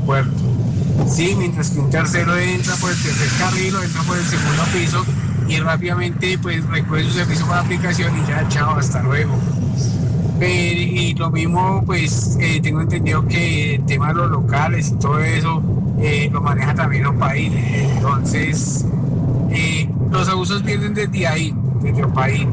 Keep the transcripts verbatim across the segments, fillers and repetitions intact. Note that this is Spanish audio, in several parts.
aeropuerto. Sí, mientras que un tercero entra por el tercer carril o entra por el segundo piso y rápidamente pues recoge su servicio por aplicación y ya, chao, hasta luego. Pero, y lo mismo, pues eh, tengo entendido que el tema de los locales y todo eso eh, lo maneja también Opaín. Entonces, eh, los abusos vienen desde ahí, desde Opaín.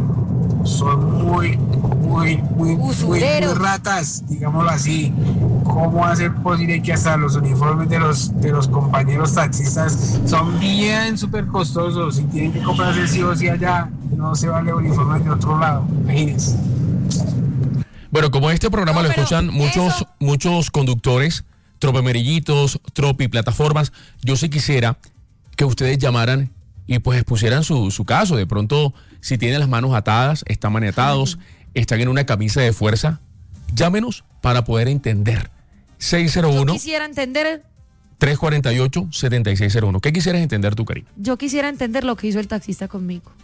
Son muy, muy, muy, muy, muy ratas, digámoslo así. ¿Cómo hacer posible que hasta los uniformes de los de los compañeros taxistas son bien súper costosos y tienen que comprarse sí o sí allá? No se vale uniformes de otro lado, imagínense. Bueno, como este programa no, lo escuchan muchos, eso... muchos conductores, tropemerillitos, tropi, plataformas, yo sí quisiera que ustedes llamaran y pues expusieran su, su caso. De pronto, si tienen las manos atadas, están maniatados, uh-huh. están en una camisa de fuerza, llámenos para poder entender. seis cero uno. Yo quisiera entender. tres cuatro ocho, siete seis cero uno. ¿Qué quisieras entender tú, Karina? Yo quisiera entender lo que hizo el taxista conmigo.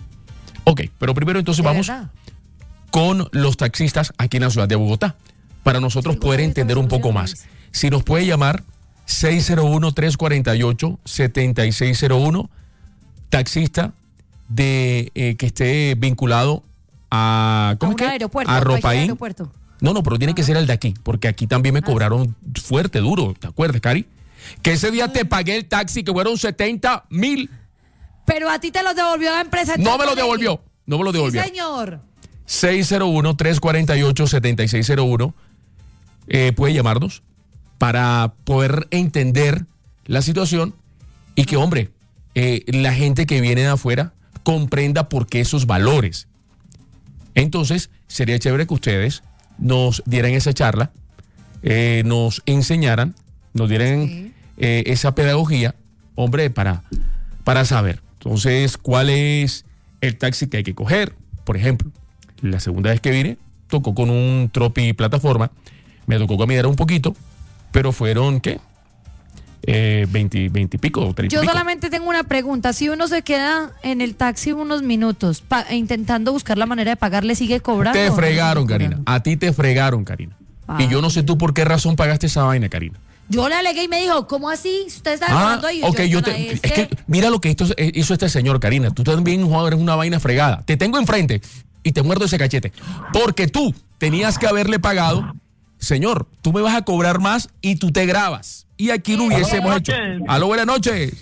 Ok, pero primero entonces ¿De vamos verdad? con los taxistas aquí en la ciudad de Bogotá, para nosotros Sí, poder entender un poco más. Si nos puede llamar seis cero uno, tres cuatro ocho, siete seis cero uno, taxista de eh, que esté vinculado a ¿cómo a es que? Aeropuerto, a Ropaín. Aeropuerto. No, no, pero tiene que ser el de aquí, porque aquí también me cobraron fuerte, duro, ¿te acuerdas, Cari? Que ese día te pagué el taxi, que fueron setenta mil. Pero a ti te lo devolvió la empresa. No me lo devolvió, no me lo devolvió. Sí, señor. seis cero uno, tres cuatro ocho, siete seis cero uno. Eh, puede llamarnos para poder entender la situación y que, hombre, eh, la gente que viene de afuera comprenda por qué esos valores. Entonces, sería chévere que ustedes nos dieran esa charla, eh, nos enseñaran, nos dieran sí. eh, esa pedagogía, hombre, para, para saber. Entonces, ¿cuál es el taxi que hay que coger? Por ejemplo, la segunda vez que vine, tocó con un tropi plataforma, me tocó caminar un poquito, pero fueron, ¿qué? Eh, veinte, veinte y pico, treinta Yo y pico. solamente tengo una pregunta. Si uno se queda en el taxi unos minutos pa- intentando buscar la manera de pagar, ¿le sigue cobrando? Te fregaron, no Karina. A ti te fregaron, Karina. Ah. Y yo no sé tú por qué razón pagaste esa vaina, Karina. Yo le alegué y me dijo, ¿cómo así? Usted está hablando ah, ahí. Ok, yo, yo te, este... es que mira lo que hizo, hizo este señor, Karina. Tú también eres una vaina fregada. Te tengo enfrente y te muerdo ese cachete. Porque tú tenías que haberle pagado. Señor, tú me vas a cobrar más y tú te grabas. Y aquí lo hubiésemos hecho. Aló, buenas noches.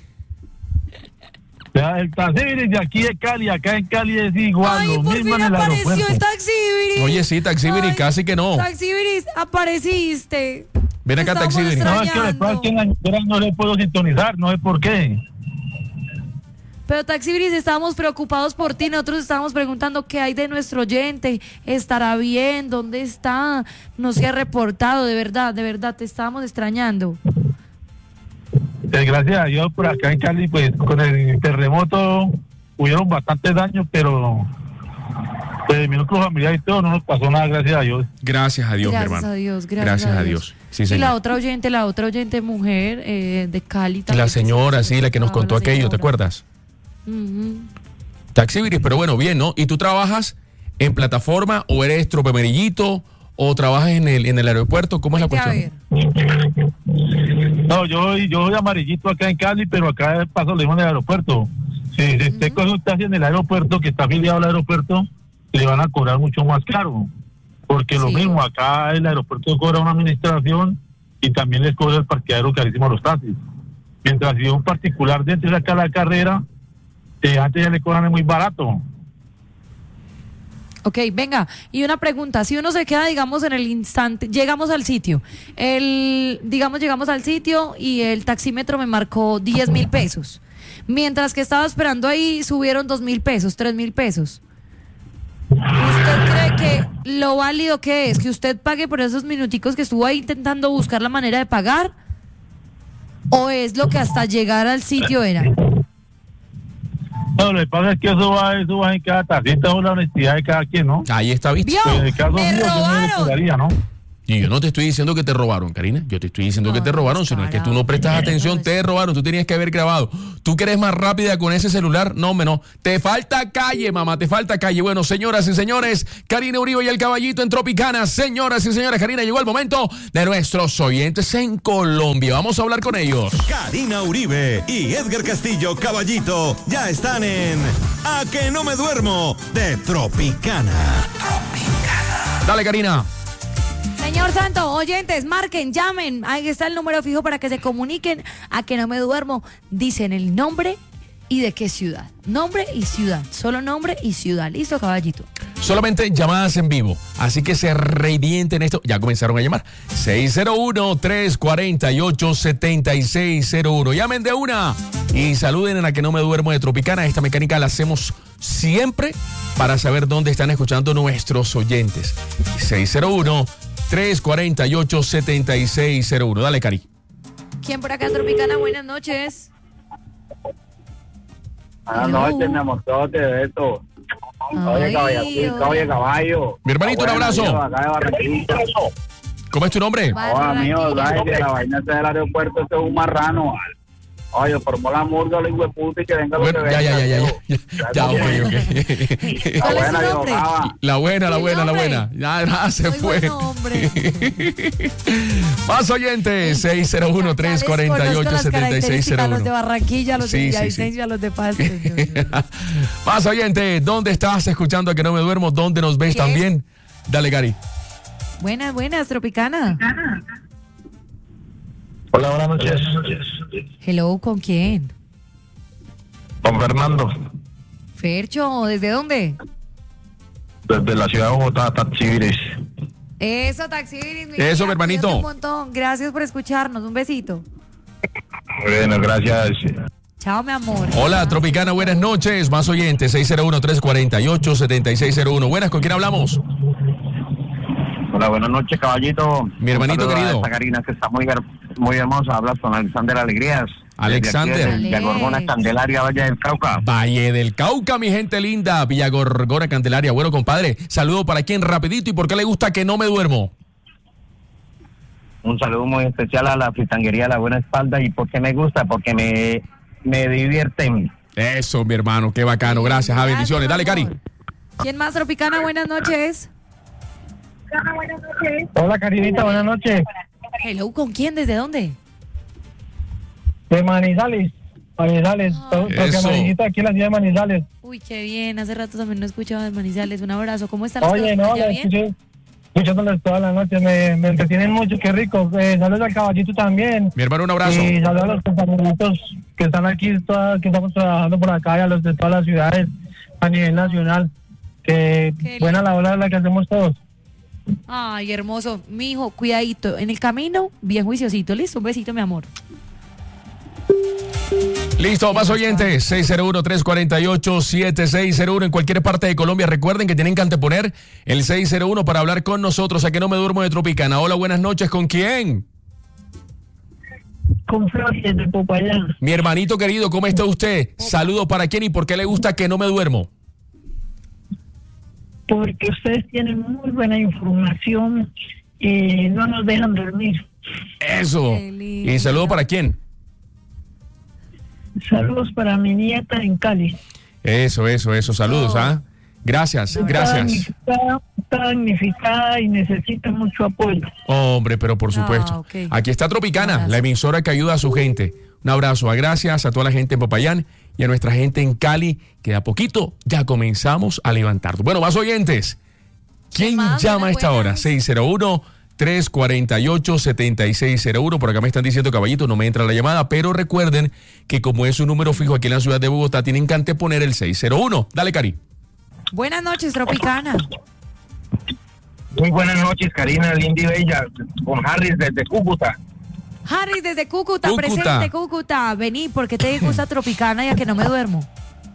El taxi de aquí de Cali, acá en Cali es igual. Ay, lo por mismo fin en el apareció aeropuerto. el Taxibiris. Oye, sí, Taxibiris, casi que no. Taxibiris, apareciste. Ven acá, Taxibiris. No, es que después que en la emisora no le puedo sintonizar, no sé por qué. Pero Taxibiris, estábamos preocupados por ti, nosotros estábamos preguntando qué hay de nuestro oyente, estará bien, dónde está, no se ha reportado, de verdad, de verdad, te estábamos extrañando. Gracias a Dios, por acá en Cali, pues con el terremoto hubieron bastantes daños, pero pues mi núcleo familiar y todo no nos pasó nada, gracias a Dios. Gracias a Dios, gracias mi hermano. A Dios, gracias, gracias a a Dios. Dios. Sí, y señor. la otra oyente, la otra oyente mujer eh, de Cali también. La señora, sí, la que nos contó aquello, ¿te acuerdas? Uh-huh. Taxibiris, pero bueno, bien, ¿no? ¿Y tú trabajas en plataforma o eres tropemerillito o trabajas en el en el aeropuerto? ¿Cómo es la cuestión? No, yo, yo soy amarillito acá en Cali, pero acá paso lo mismo en el aeropuerto. Si uh-huh. usted coge un taxi en el aeropuerto, que está afiliado al aeropuerto, le van a cobrar mucho más caro. Porque sí. Lo mismo, acá el aeropuerto cobra una administración y también les cobra el parqueadero carísimo a los taxis. Mientras si un particular dentro de acá la carrera, eh, antes ya le cobran muy barato. Ok, venga, y una pregunta, si uno se queda, digamos, en el instante, llegamos al sitio, el, digamos, llegamos al sitio y el taxímetro me marcó diez mil pesos, mientras que estaba esperando ahí subieron dos mil pesos, tres mil pesos. ¿Usted cree que lo válido que es que usted pague por esos minuticos que estuvo ahí intentando buscar la manera de pagar? ¿O es lo que hasta llegar al sitio era? No, lo que pasa es que eso va, eso va en cada taxista o la honestidad de cada quien, ¿no? Ahí está, ¿viste? ¿Vio? Pues en el caso Me mío, robaron. yo me lo cobraría, ¿no? Y yo no te estoy diciendo que te robaron, Karina. Yo te estoy diciendo No, que te robaron, sino es que tú no prestas atención, te robaron, tú tenías que haber grabado. Tú que eres más rápida con ese celular, no, hombre, no. Te falta calle, mamá, te falta calle. Bueno, señoras y señores, Karina Uribe y el Caballito en Tropicana. Señoras y señores, Karina, llegó el momento de nuestros oyentes en Colombia. Vamos a hablar con ellos. Karina Uribe y Edgar Castillo, Caballito, ya están en A Que No Me Duermo de Tropicana. Tropicana. Dale, Karina. Señor Santo, oyentes, marquen, llamen. Ahí está el número fijo para que se comuniquen. A Que No Me Duermo. Dicen el nombre y de qué ciudad. Nombre y ciudad. Solo nombre y ciudad. ¿Listo, Caballito? Solamente llamadas en vivo. Así que se revienten esto. Ya comenzaron a llamar. seis cero uno, tres cuatro ocho, siete seis cero uno. Llamen de una y saluden en A Que No Me Duermo de Tropicana. Esta mecánica la hacemos siempre para saber dónde están escuchando nuestros oyentes. seis cero uno, tres cuatro ocho, siete seis cero uno. Dale, Cari. ¿Quién por acá en Tropicana? Buenas noches. Buenas Hello. noches, mi amor, todo te beso. Oye, Ay, caballo, hola. oye, caballo. Mi hermanito, un Abuela, abrazo. yo, acá de Barranquilla. ¿Cómo es tu nombre? Oye, amigo, Barranquilla. ¿sabes que la vaina esa del aeropuerto ese es un marrano? Oye, formó la murga, lo hijo de puta, y que venga lo que Bueno, venga. ya, ya, ya, ya, tío. ya, ya, ya, ok, ok. La ¿Cuál es buena su nombre? Yogaba. La buena, la ¿Qué buena, la nombre? buena. Ya, ya se Muy fue. buen nombre. Más oyentes, seis cero uno, tres cuatro ocho, siete seis cero Los de uno. Barranquilla, los Sí, de sí, sí. Villavicencio, los de Pasto. Más oyentes, ¿dónde estás escuchando A Que No Me Duermo? ¿Dónde nos ves ¿Qué? también? Dale, Gary. Buenas, buenas, Tropicana. Hola, buenas noches. Hello, ¿con quién? Con Fernando, Fercho, ¿desde dónde? desde la ciudad de Bogotá, Taxiviris. Eso, Taxi Iris, mi Eso, vida, mi hermanito. cuídate un montón. Gracias por escucharnos. Un besito. Bueno, gracias. Chao, mi amor. Hola, Tropicana, buenas noches. Más oyentes, seis cero uno, tres cuatro ocho, siete seis cero uno. Buenas, ¿con quién hablamos? Hola, buenas noches, caballito. Mi hermanito Un saludo a querido. esta Karina que está muy, her- muy hermosa. Hablas con Alexander Alegrías. Alexander. De Gorgona, Candelaria, Valle del Cauca. Valle del Cauca, mi gente linda. Villa Gorgona, Candelaria. Bueno, compadre, saludo para quien rapidito. ¿Y por qué le gusta Que No Me Duermo? Un saludo muy especial a la fritanguería La Buena Espalda. ¿Y por qué me gusta? Porque me, me divierten. Eso, mi hermano, qué bacano. Gracias, a bendiciones. Dale, Cari. amor. ¿Quién más, Tropicana? Buenas noches. Hola, Karinita, buenas noches. Hello, ¿con quién? ¿Desde dónde? De Manizales. Manizales, to- Eso. porque amarillito aquí en la ciudad de Manizales. Uy, qué bien. Hace rato también no escuchaba de Manizales. Un abrazo. ¿Cómo están las Oye, cosas? no, ¿Ya la bien? escuché, escuchándoles todas las noches, me, me entretienen mucho, qué rico. Eh, saludos al caballito también. Mi hermano, un abrazo. Y saludos a los compañeritos que están aquí, todas, que estamos trabajando por acá, y a los de todas las ciudades a nivel nacional. Que Qué buena la hora la que hacemos todos. Ay, hermoso. Mi hijo, cuidadito. En el camino, bien juiciosito. Listo, un besito, mi amor. Listo, más oyentes, seis cero uno, tres cuatro ocho, siete seis cero uno en cualquier parte de Colombia. Recuerden que tienen que anteponer el seis cero uno para hablar con nosotros. A Que No Me Duermo de Tropicana. Hola, buenas noches, ¿con quién? Con Flores de Popayán. Mi hermanito querido, ¿cómo está usted? Saludos para quién y por qué le gusta Que No Me Duermo. Porque ustedes tienen muy buena información y no nos dejan dormir. Eso. Qué lindo. Y saludo para quién. Saludos para mi nieta en Cali. Eso, eso, eso. Saludos, Oh. ¿ah? Gracias, Está gracias. damnificada, está damnificada y necesita mucho apoyo. Hombre, pero por supuesto. Ah, ok. Aquí está Un Tropicana, abrazo. la emisora que ayuda a su gente. Un abrazo, a gracias a toda la gente en Popayán y a nuestra gente en Cali, que de a poquito ya comenzamos a levantar. Bueno, más oyentes. ¿Quién más? llama a esta Buenas, hora? buenas. seis cero uno, tres cuatro ocho, siete seis cero uno. Por acá me están diciendo, caballito, no me entra la llamada, pero recuerden que como es un número fijo aquí en la ciudad de Bogotá, tienen que anteponer el seis cero uno. Dale, Cari. Buenas noches, Tropicana. Muy buenas noches, Karina, linda y bella. Con Harris desde Cúcuta. Harris desde Cúcuta, Cúcuta. presente Cúcuta. Vení, porque te gusta Tropicana y A Que No Me Duermo.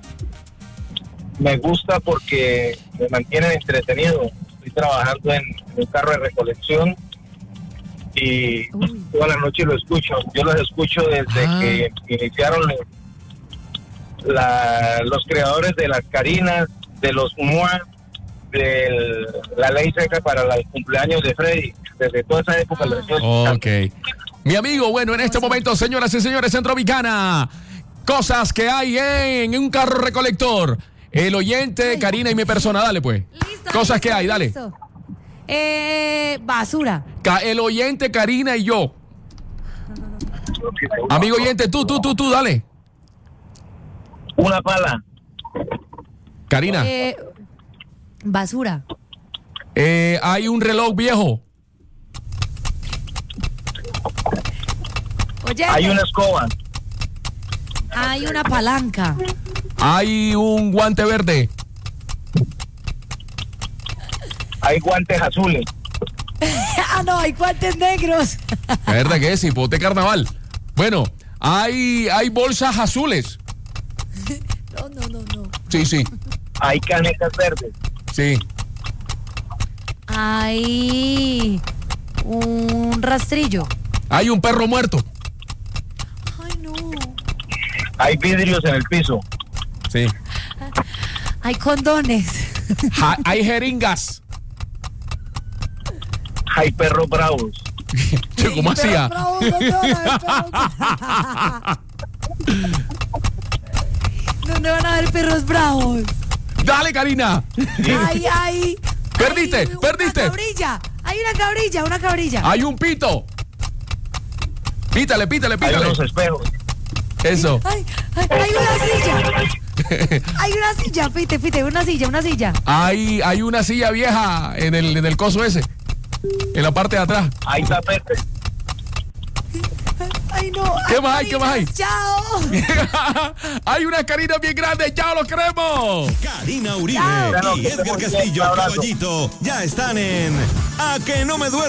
Me gusta porque me mantienen entretenido. Estoy trabajando en un carro de recolección y Uy. toda la noche lo escucho. Yo los escucho desde Ah. que iniciaron la- los creadores de las Carinas, de los M U A, de la ley seca para el cumpleaños de Freddy. Desde toda esa época lo estoy escuchando. Ok. Mi amigo, bueno, en este momento, señoras y señores, en Tropicana, cosas que hay en un carro recolector. El oyente, Karina y mi persona, dale pues. Listo, Cosas listo, que hay, dale. listo. Eh, basura. Ca- El oyente, Karina y yo. Amigo oyente, tú, tú, tú, tú, dale. Una pala. Karina, Eh, basura. eh, hay un reloj viejo. Oye, Hay una escoba. hay una palanca. Hay un guante verde. Hay guantes azules. Ah, no, hay guantes negros. La verdad que es hipote carnaval. Bueno, hay, hay bolsas azules. No, no, no, no. Sí, sí, Hay canetas verdes. sí. Hay un rastrillo. Hay un perro muerto. Ay, no. Hay vidrios en el piso. Sí. Hay condones. Ja- hay jeringas. Hay perros bravos. Che, ¿cómo Perros hacía? bravos, ¿dónde van a haber perros? ¿Dónde van a haber perros bravos? Dale, Karina. Ay, ay. Perdiste, Hay una perdiste. cabrilla. Hay una cabrilla, una cabrilla. Hay un pito. Pítale, pítale, Hay pítale. unos espejos. Eso. Ay, ay, hay una silla. Hay una silla, pite, pite, una silla, una silla. Hay, hay una silla vieja en el, en el coso ese. En la parte de atrás. Hay tapetes. Ay, no. ¿Qué ay, más hay? ¿Qué más hay? Chao. Hay unas carinas bien grandes. ¡Chao, los queremos! Karina Uribe Chao. y Edgar Castillo, Caballito, ya están en A Que No Me Duermo.